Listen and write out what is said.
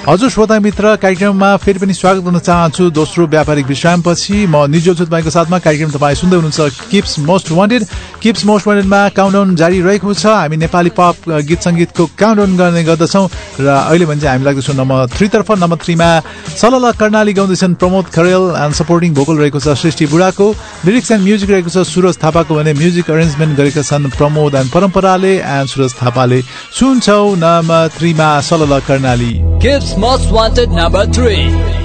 हजुर श्रोता मित्र, कार्यक्रममा फेरि पनि स्वागत गर्न चाहन्छु। दोस्रो व्यापारिक विश्रामपछि म निजोल छु तपाईँको साथमा। कार्यक्रम तपाईँ सुन्दै हुनुहुन्छ kips most wanted. Kips most वान्टेडमा countdown जारी रहेको छ। हामी नेपाली पप गीत सङ्गीतको काउन्टडाउन गर्ने गर्दछौँ र अहिले भने चाहिँ हामी लाग्दैछौँ नम्बर 3 तर्फ। नम्बर 3 मा Salal Karnali गाउँदैछन् Pramod Kharel and supporting vocal रहेको छ सृष्टि बुढाको। लिरिक्स एन्ड म्युजिक रहेको छ सुरज थापाको भने म्युजिक अरेन्जमेन्ट गरेका छन् प्रमोद एन्ड परम्पराले एन्ड सुरज थापाले। सुन्छौ नम्बर 3 मा Salal Karnali. Kids Most Wanted number 3.